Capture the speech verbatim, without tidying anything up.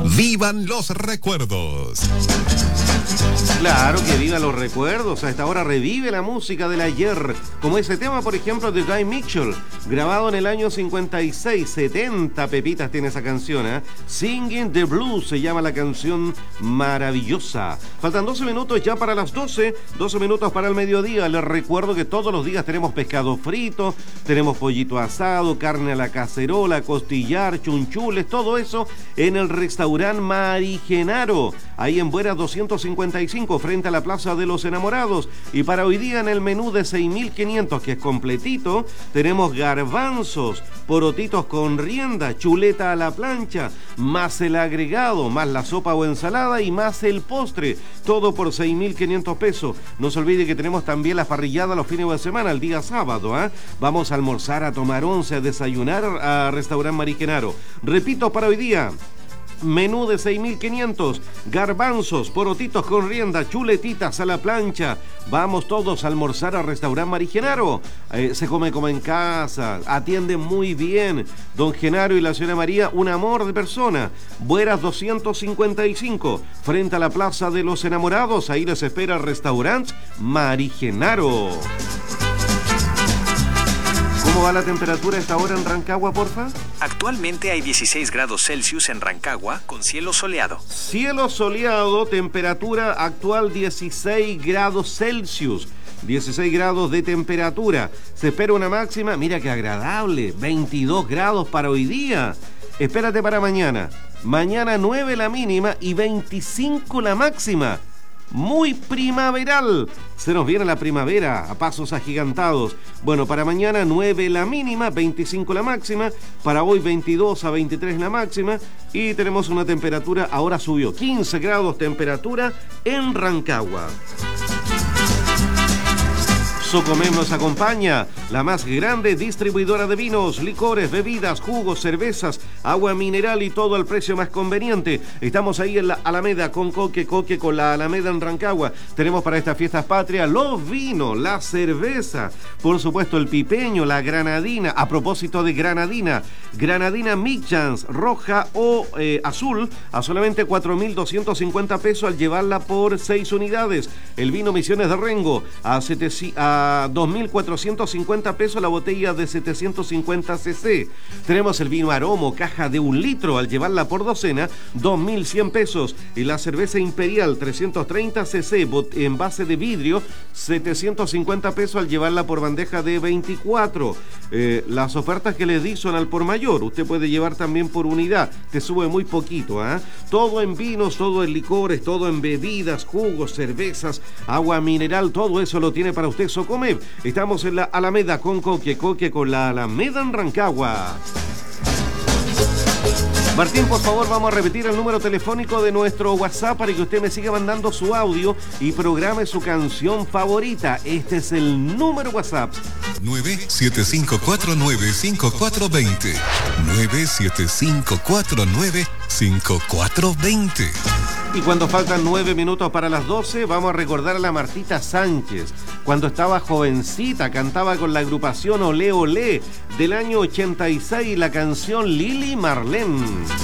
¡Vivan los recuerdos! Claro que viva los recuerdos. A esta hora revive la música del ayer, como ese tema, por ejemplo, de Guy Mitchell, grabado en el año cincuenta y seis. setenta pepitas tiene esa canción, ¿eh? Singing the Blues se llama la canción, maravillosa. Faltan doce minutos ya para las doce, doce minutos para el mediodía. Les recuerdo que todos los días tenemos pescado frito, tenemos pollito asado, carne a la cacerola, costillar, chunchules, todo eso en el restaurante Mari Genaro, ahí en Bueras doscientos cincuenta y cinco, frente a la Plaza de los Enamorados. Y para hoy día, en el menú de seis mil quinientos, que es completito, tenemos garbanzos, porotitos con rienda, chuleta a la plancha, más el agregado, más la sopa o ensalada y más el postre, todo por seis mil quinientos pesos. No se olvide que tenemos también las parrilladas los fines de semana, el día sábado, ¿eh? Vamos a almorzar, a tomar once, a desayunar a Restaurante Mari Genaro. Repito, para hoy día, menú de seis mil quinientos, garbanzos, porotitos con rienda, chuletitas a la plancha. Vamos todos a almorzar a Restaurante Mari Genaro. Eh, se come como en casa, atienden muy bien. Don Genaro y la señora María, un amor de persona. Bueras doscientos cincuenta y cinco, frente a la Plaza de los Enamorados. Ahí les espera Restaurante Mari Genaro. ¿Cómo va la temperatura a esta hora en Rancagua, porfa? Actualmente hay dieciséis grados Celsius en Rancagua, con cielo soleado. Cielo soleado, temperatura actual dieciséis grados Celsius. dieciséis grados de temperatura. Se espera una máxima, mira qué agradable, veintidós grados para hoy día. Espérate para mañana. Mañana nueve la mínima y veinticinco la máxima. Muy primaveral. Se nos viene la primavera a pasos agigantados. Bueno, para mañana nueve la mínima, veinticinco la máxima. Para hoy veintidós a veintitrés la máxima. Y tenemos una temperatura, ahora subió, quince grados temperatura en Rancagua. Socomem nos acompaña, la más grande distribuidora de vinos, licores, bebidas, jugos, cervezas, agua mineral y todo al precio más conveniente. Estamos ahí en la Alameda con Coque, Coque con la Alameda en Rancagua. Tenemos para estas fiestas patrias los vinos, la cerveza, por supuesto el pipeño, la granadina. A propósito de granadina, granadina Midchance, roja o eh, azul, a solamente cuatro mil doscientos cincuenta pesos al llevarla por seis unidades. El vino Misiones de Rengo a, a a dos mil cuatrocientos cincuenta pesos la botella de setecientos cincuenta cc. Tenemos el vino Aromo, caja de un litro, al llevarla por docena, dos mil cien pesos. Y la cerveza Imperial, trescientos treinta cc, envase de vidrio, setecientos cincuenta pesos al llevarla por bandeja de veinticuatro. Eh, las ofertas que les di son al por mayor. Usted puede llevar también por unidad. Te sube muy poquito, ¿eh? Todo en vinos, todo en licores, todo en bebidas, jugos, cervezas, agua mineral, todo eso lo tiene para usted Socomem. Estamos en la Alameda con Coque, Coque con la Alameda en Rancagua. Martín, por favor, vamos a repetir el número telefónico de nuestro WhatsApp para que usted me siga mandando su audio y programe su canción favorita. Este es el número WhatsApp. nueve siete cinco cuatro nueve cinco cuatro dos cero. nueve siete cinco cuatro nueve cinco cuatro dos cero. Y cuando faltan nueve minutos para las doce, vamos a recordar a la Martita Sánchez. Cuando estaba jovencita, cantaba con la agrupación Olé Olé del año ochenta y seis la canción Lili Marlene.